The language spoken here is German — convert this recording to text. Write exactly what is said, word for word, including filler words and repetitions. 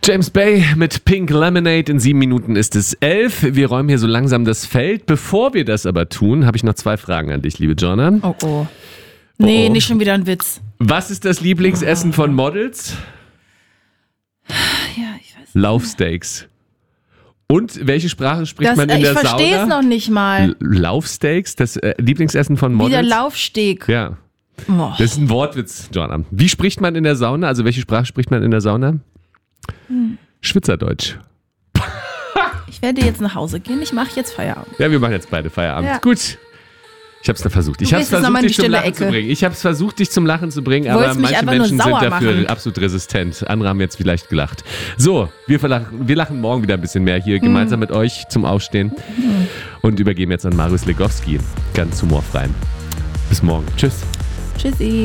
James Bay mit Pink Lemonade. In sieben Minuten ist es elf. Wir räumen hier so langsam das Feld. Bevor wir das aber tun, habe ich noch zwei Fragen an dich, liebe Jonna. Oh oh. Nee, oh, oh. nicht schon wieder ein Witz. Was ist das Lieblingsessen von Models? Ja, ich weiß. Laufsteaks. Und welche Sprache spricht Das, man in ich der Sauna? Ich verstehe es noch nicht mal. L- Laufsteaks, das äh, Lieblingsessen von Models? Wie der Laufsteg. Ja. Oh. Das ist ein Wortwitz, Jonna. Wie spricht man in der Sauna? Also welche Sprache spricht man in der Sauna? Hm. Schwitzerdeutsch. Ich werde jetzt nach Hause gehen. Ich mache jetzt Feierabend. Ja, wir machen jetzt beide Feierabend. Ja. Gut. Ich habe es versucht. Ich Du habe es gehst jetzt noch mal versucht, in die dich zum stille Lachen Ecke. zu bringen. Ich habe es versucht, dich zum Lachen zu bringen, Du aber wolltest mich manche einfach nur Menschen sind sauer dafür machen. absolut resistent. Andere haben jetzt vielleicht gelacht. So, wir, verlachen, wir lachen morgen wieder ein bisschen mehr hier, gemeinsam mit euch zum Aufstehen und übergeben jetzt an Marius Legowski. Ganz humorfrei. Bis morgen. Tschüss. Tschüssi.